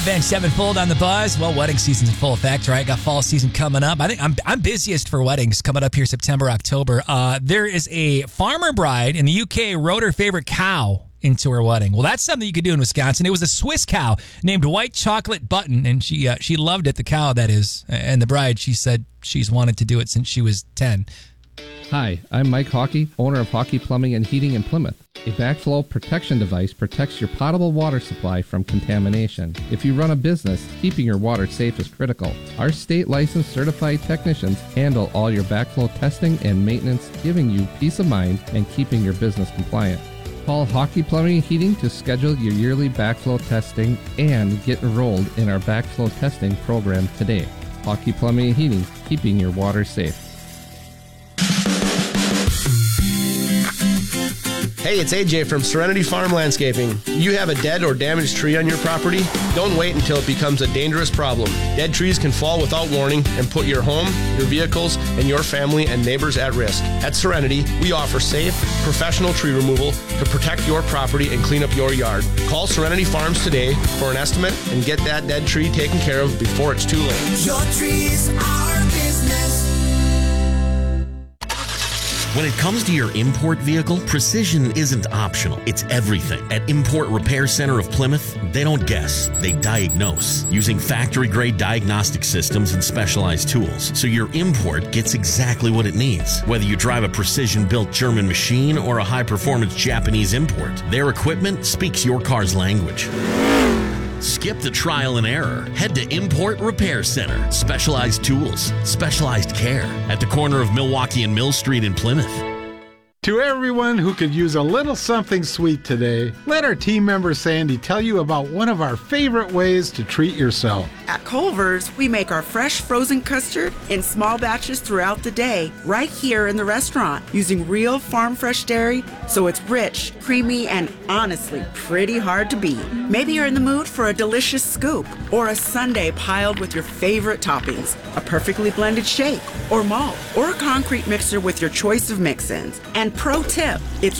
Avenged Sevenfold on the buzz. Well, wedding season's in full effect, right? Got fall season coming up. I think I'm busiest for weddings coming up here September, October. There is a farmer bride in the UK rode her favorite cow into her wedding. Well, that's something you could do in Wisconsin. It was a Swiss cow named White Chocolate Button, and she loved it, the cow, that is. And the bride, she said she's wanted to do it since she was 10. Hi, I'm Mike Hawkey, owner of Hawkey Plumbing and Heating in Plymouth. A backflow protection device protects your potable water supply from contamination. If you run a business, keeping your water safe is critical. Our state-licensed certified technicians handle all your backflow testing and maintenance, giving you peace of mind and keeping your business compliant. Call Hawkey Plumbing and Heating to schedule your yearly backflow testing and get enrolled in our backflow testing program today. Hawkey Plumbing and Heating, keeping your water safe. Hey, it's AJ from Serenity Farm Landscaping. You have a dead or damaged tree on your property? Don't wait until it becomes a dangerous problem. Dead trees can fall without warning and put your home, your vehicles, and your family and neighbors at risk. At Serenity, we offer safe, professional tree removal to protect your property and clean up your yard. Call Serenity Farms today for an estimate and get that dead tree taken care of before it's too late. Your trees are business. When it comes to your import vehicle, precision isn't optional. It's everything. At Import Repair Center of Plymouth, they don't guess, they diagnose using factory-grade diagnostic systems and specialized tools, so your import gets exactly what it needs. Whether you drive a precision-built German machine or a high-performance Japanese import, their equipment speaks your car's language. Skip the trial and error. Head to Import Repair Center. Specialized tools, specialized care at the corner of Milwaukee and Mill Street in Plymouth. To everyone who could use a little something sweet today, let our team member Sandy tell you about one of our favorite ways to treat yourself. At Culver's, we make our fresh frozen custard in small batches throughout the day, right here in the restaurant, using real farm fresh dairy, so it's rich, creamy, and honestly pretty hard to beat. Maybe you're in the mood for a delicious scoop, or a sundae piled with your favorite toppings, a perfectly blended shake, or malt, or a concrete mixer with your choice of mix-ins. And pro tip, it's